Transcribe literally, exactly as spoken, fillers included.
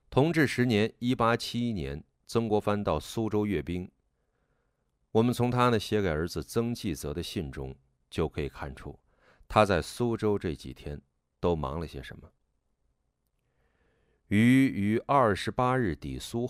同治十年（一八七一年），曾国藩到苏州阅兵。我们从他呢写给儿子曾纪泽的信中，就可以看出他在苏州这几天都忙了些什么。于于二十八日抵苏